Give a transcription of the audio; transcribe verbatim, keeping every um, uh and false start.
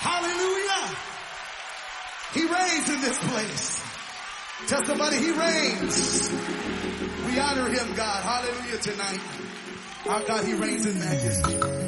Hallelujah. He reigns in this place. Tell somebody he reigns. We honor him, God. Hallelujah tonight. Our God, he reigns in majesty.